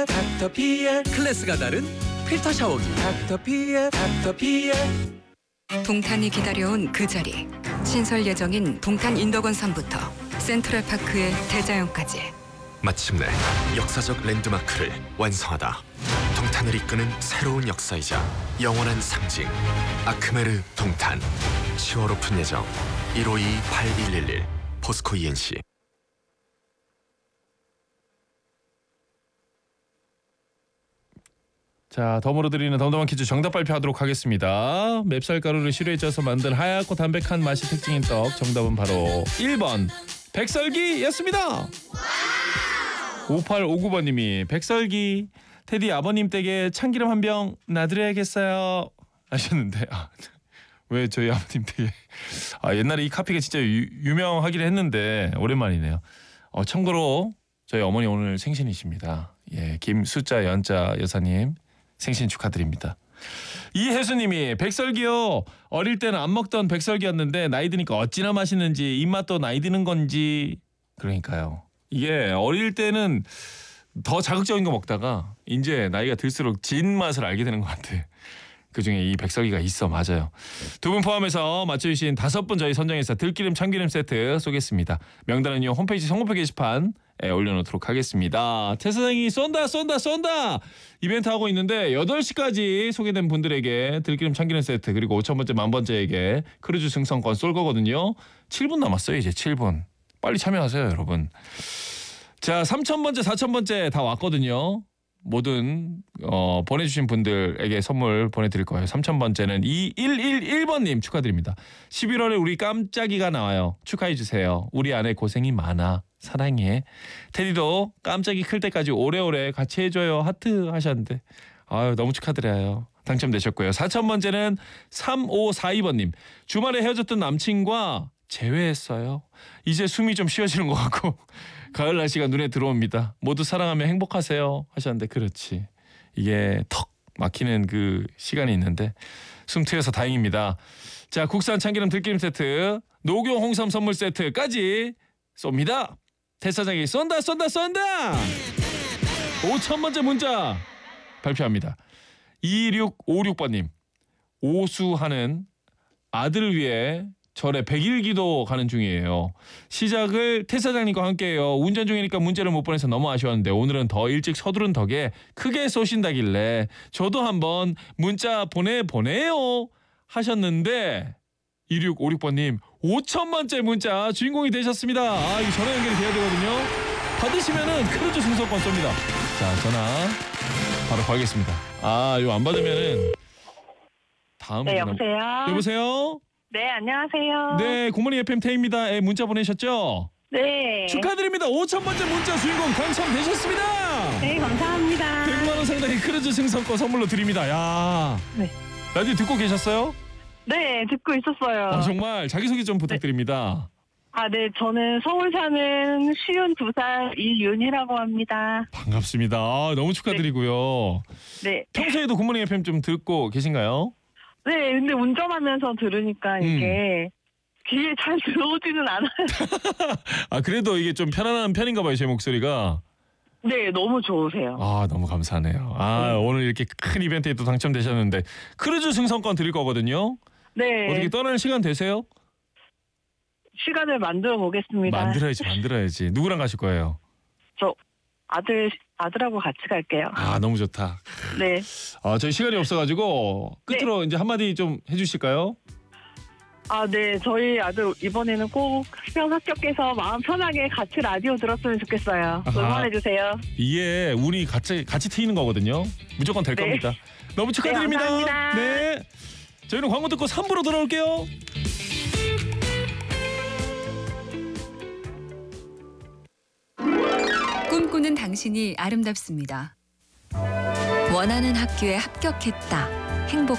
닥터피엘 클래스가 다른 필터 샤워기 닥터피엘 동탄이 기다려온 그 자리. 신설 예정인 동탄 인덕원섬부터 센트럴파크의 대자연까지. 마침내 역사적 랜드마크를 완성하다. 동탄을 이끄는 새로운 역사이자 영원한 상징. 아크메르 동탄. 10월 오픈 예정. 152-8111 포스코 ENC. 자, 덤으로 드리는 덤덤한 퀴즈 정답 발표하도록 하겠습니다. 맵쌀가루를 시루에 쪄서 만든 하얗고 담백한 맛이 특징인 떡. 정답은 바로 1번 백설기였습니다. 5859번님이 백설기 테디 아버님 댁에 참기름 한 병 놔드려야겠어요 하셨는데, 왜 저희 아버님 댁에 옛날에 이 카피가 진짜 유명하긴 했는데 오랜만이네요. 참고로 저희 어머니 오늘 생신이십니다. 예, 김수자 연자 여사님 생신 축하드립니다. 이혜수님이 백설기요. 어릴 때는 안 먹던 백설기였는데 나이 드니까 어찌나 맛있는지 입맛도 나이 드는 건지. 그러니까요. 이게 어릴 때는 더 자극적인 거 먹다가 이제 나이가 들수록 진 맛을 알게 되는 것 같아. 그중에 이 백설기가 있어. 맞아요. 두 분 포함해서 맞춰주신 5분 저희 선정해서 들기름 참기름 세트 쏘겠습니다. 명단은요 홈페이지 선거표 게시판 올려놓도록 하겠습니다. 태사장이 쏜다 이벤트 하고 있는데 8시까지 소개된 분들에게 들기름 참기름 세트 그리고 5,000번째 만번째에게 크루즈 승선권 쏠 거거든요. 7분 남았어요. 이제 7분. 빨리 참여하세요 여러분. 자, 3,000번째 4,000번째 다 왔거든요. 모든 보내주신 분들에게 선물 보내드릴 거예요. 3,000번째는 2111번님 축하드립니다. 11월에 우리 깜짝이가 나와요. 축하해주세요. 우리 아내 고생이 많아. 사랑해. 테디도 깜짝이 클 때까지 오래오래 같이 해줘요. 하트 하셨는데 너무 축하드려요. 당첨되셨고요. 4,000번째는 3542번님. 주말에 헤어졌던 남친과 재회했어요. 이제 숨이 좀 쉬어지는 것 같고 가을 날씨가 눈에 들어옵니다. 모두 사랑하며 행복하세요 하셨는데, 그렇지. 이게 턱 막히는 그 시간이 있는데 숨 트여서 다행입니다. 자, 국산 참기름 들기름 세트, 녹용 홍삼 선물 세트까지 쏩니다. 태사장이 쏜다. 5,000번째 문자 발표합니다. 2656번님. 오수하는 아들을 위해 절에 100일 기도 가는 중이에요. 시작을 태사장님과 함께해요. 운전 중이니까 문자를 못 보내서 너무 아쉬웠는데 오늘은 더 일찍 서두른 덕에 크게 쏘신다길래 저도 한번 문자 보내요 하셨는데 2656번님 5,000번째 문자 주인공이 되셨습니다. 이거 전화 연결이 돼야 되거든요. 받으시면은 크루즈 승선권 쏩니다. 자, 전화 바로 걸겠습니다. 이거 안 받으면은 다음. 네, 여보세요. 여보세요. 네, 안녕하세요. 네, 굿모닝 FM 태희입니다. 문자 보내셨죠? 네. 축하드립니다. 5,000번째 문자 주인공 당첨되셨습니다. 네, 감사합니다. 100만 원 상당의 크루즈 승선권 선물로 드립니다. 야. 네. 라디오 듣고 계셨어요? 네, 듣고 있었어요. 정말 자기소개 좀 부탁드립니다. 네, 저는 서울 사는 52살 이윤희라고 합니다. 반갑습니다. 너무 축하드리고요. 네. 평소에도 굿모닝 FM 좀 듣고 계신가요? 네, 근데 운전하면서 들으니까 이게 귀에 잘 들어오지는 않아요. 그래도 이게 좀 편안한 편인가 봐요, 제 목소리가. 네, 너무 좋으세요. 너무 감사하네요. 오늘 이렇게 큰 이벤트에 또 당첨되셨는데 크루즈 승선권 드릴 거거든요. 네. 어떻게 떠나는 시간 되세요? 시간을 만들어 보겠습니다. 만들어야지. 누구랑 가실 거예요? 저 아들하고 같이 갈게요. 너무 좋다. 네. 저희 시간이 없어가지고 끝으로 이제 한마디 좀 해주실까요? 네. 저희 아들 이번에는 꼭 시험 합격해서 마음 편하게 같이 라디오 들었으면 좋겠어요. 응원해주세요. 이게 운이 같이 트이는 거거든요. 무조건 될 겁니다. 너무 축하드립니다. 네, 감사합니다. 네. 저희는 광고 듣고 3부로 돌아올게요. 꿈꾸는 당신이 아름답습니다. 원하는 학교에 합격했다. 행복